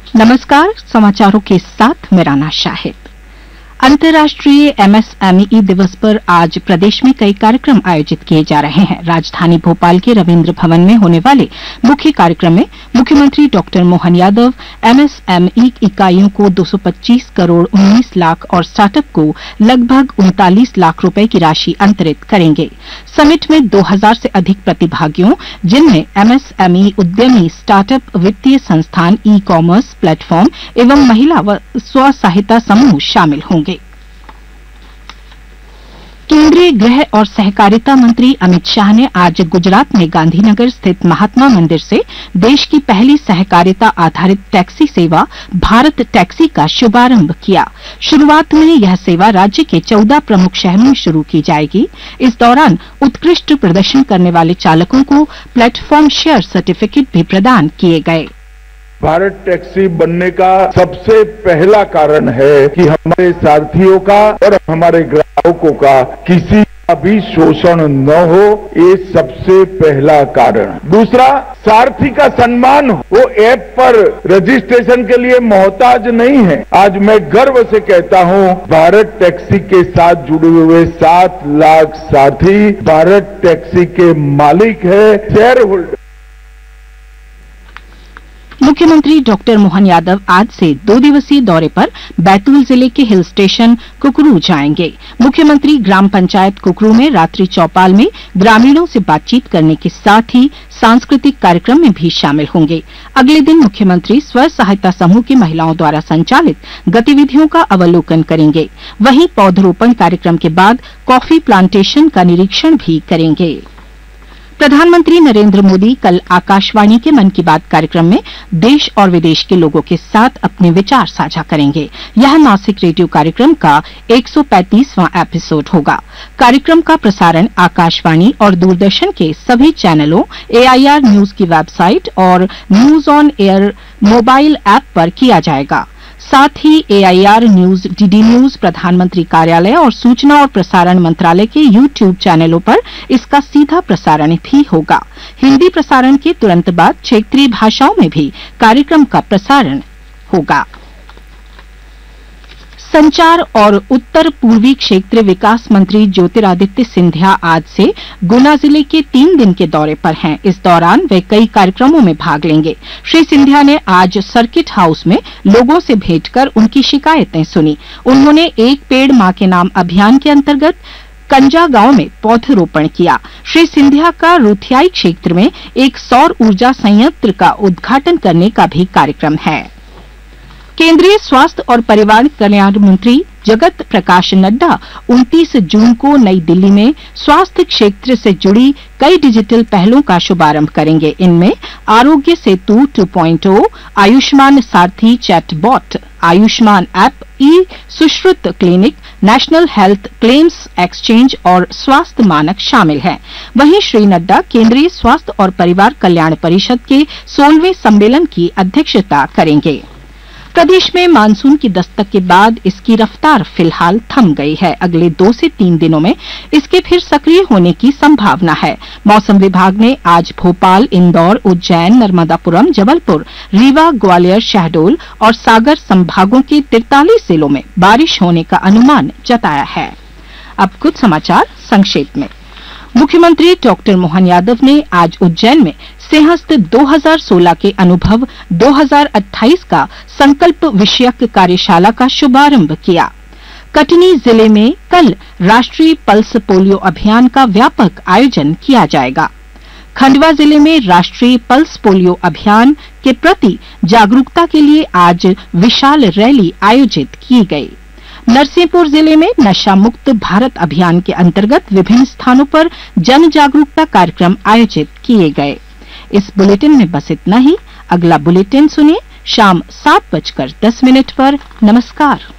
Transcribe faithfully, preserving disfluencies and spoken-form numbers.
नमस्कार, समाचारों के साथ मेरा नाम शाहिद। अंतर्राष्ट्रीय एमएसएमई दिवस पर आज प्रदेश में कई कार्यक्रम आयोजित किए जा रहे हैं। राजधानी भोपाल के रविन्द्र भवन में होने वाले मुख्य कार्यक्रम में मुख्यमंत्री डॉक्टर मोहन यादव एमएसएमई इकाइयों को दो सौ पच्चीस करोड़ उन्नीस लाख और स्टार्टअप को लगभग उनतालीस लाख रुपए की राशि अंतरित करेंगे। समिट में दो हज़ार से अधिक प्रतिभागियों, जिनमें एमएसएमई उद्यमी, स्टार्टअप, वित्तीय संस्थान, ई कॉमर्स प्लेटफॉर्म एवं महिला व स्व सहायता समूह शामिल होंगे। केंद्रीय गृह और सहकारिता मंत्री अमित शाह ने आज गुजरात में गांधीनगर स्थित महात्मा मंदिर से देश की पहली सहकारिता आधारित टैक्सी सेवा भारत टैक्सी का शुभारंभ किया। शुरुआत में यह सेवा राज्य के चौदह प्रमुख शहरों में शुरू की जाएगी। इस दौरान उत्कृष्ट प्रदर्शन करने वाले चालकों को प्लेटफॉर्म शेयर सर्टिफिकेट भी प्रदान किए गए। भारत टैक्सी बनने का सबसे पहला कारण है कि हमारे सारथियों का और हमारे ग्राहकों का किसी का भी शोषण न हो, ये सबसे पहला कारण। दूसरा, सारथी का सम्मान हो। वो ऐप पर रजिस्ट्रेशन के लिए मोहताज नहीं है। आज मैं गर्व से कहता हूँ, भारत टैक्सी के साथ जुड़े हुए सात लाख सारथी भारत टैक्सी के मालिक है, शेयर होल्डर। मुख्यमंत्री डॉक्टर मोहन यादव आज से दो दिवसीय दौरे पर बैतूल जिले के हिल स्टेशन कुकरू जाएंगे। मुख्यमंत्री ग्राम पंचायत कुकरू में रात्रि चौपाल में ग्रामीणों से बातचीत करने के साथ ही सांस्कृतिक कार्यक्रम में भी शामिल होंगे। अगले दिन मुख्यमंत्री स्व सहायता समूह की महिलाओं द्वारा संचालित गतिविधियों का अवलोकन करेंगे। वहीं पौधरोपण कार्यक्रम के बाद कॉफी प्लांटेशन का निरीक्षण भी करेंगे। प्रधानमंत्री नरेंद्र मोदी कल आकाशवाणी के मन की बात कार्यक्रम में देश और विदेश के लोगों के साथ अपने विचार साझा करेंगे। यह मासिक रेडियो कार्यक्रम का एक सौ पैंतीसवां एपिसोड होगा। कार्यक्रम का प्रसारण आकाशवाणी और दूरदर्शन के सभी चैनलों, एआईआर न्यूज की वेबसाइट और news on air mobile app पर किया जाएगा। साथ ही एआईआर न्यूज, डीडी न्यूज, प्रधानमंत्री कार्यालय और सूचना और प्रसारण मंत्रालय के यूट्यूब चैनलों पर इसका सीधा प्रसारण भी होगा। हिंदी प्रसारण के तुरंत बाद क्षेत्रीय भाषाओं में भी कार्यक्रम का प्रसारण होगा। संचार और उत्तर पूर्वी क्षेत्र विकास मंत्री ज्योतिरादित्य सिंधिया आज से गुना जिले के तीन दिन के दौरे पर हैं। इस दौरान वे कई कार्यक्रमों में भाग लेंगे। श्री सिंधिया ने आज सर्किट हाउस में लोगों से भेंट कर उनकी शिकायतें सुनी। उन्होंने एक पेड़ मां के नाम अभियान के अंतर्गत कंजा गांव में पौधरोपण किया। श्री सिंधिया का रुथियाई क्षेत्र में एक सौर ऊर्जा संयंत्र का उद्घाटन करने का भी कार्यक्रम है। केंद्रीय स्वास्थ्य और परिवार कल्याण मंत्री जगत प्रकाश नड्डा उनतीस जून को नई दिल्ली में स्वास्थ्य क्षेत्र से जुड़ी कई डिजिटल पहलों का शुभारंभ करेंगे। इनमें आरोग्य सेतु टू पॉइंट ओ, आयुष्मान सारथी चैटबॉट, आयुष्मान ऐप, ई Sushruta clinic, national health claims exchange और स्वास्थ्य मानक शामिल हैं। वहीं श्री नड्डा केंद्रीय स्वास्थ्य और परिवार कल्याण परिषद के सोलहवें सम्मेलन की अध्यक्षता करेंगे। प्रदेश में मानसून की दस्तक के बाद इसकी रफ्तार फिलहाल थम गई है। अगले दो से तीन दिनों में इसके फिर सक्रिय होने की संभावना है। मौसम विभाग ने आज भोपाल, इंदौर, उज्जैन, नर्मदापुरम, जबलपुर, रीवा, ग्वालियर, शहडोल और सागर संभागों के तैंतालीस जिलों में बारिश होने का अनुमान जताया है। अब कुछ समाचार संक्षेप में। मुख्यमंत्री डॉक्टर मोहन यादव ने आज उज्जैन में सिंहस्थ दो हज़ार सोलह के अनुभव दो हज़ार अट्ठाईस का संकल्प विषयक कार्यशाला का शुभारंभ किया। कटनी जिले में कल राष्ट्रीय पल्स पोलियो अभियान का व्यापक आयोजन किया जाएगा। खंडवा जिले में राष्ट्रीय पल्स पोलियो अभियान के प्रति जागरूकता के लिए आज विशाल रैली आयोजित की गई। नरसिंहपुर जिले में नशा मुक्त भारत अभियान के अंतर्गत विभिन्न स्थानों पर जन जागरूकता कार्यक्रम आयोजित किए गए। इस बुलेटिन में बस इतना ही। अगला बुलेटिन सुनिए शाम सात बजकर दस मिनट पर। नमस्कार।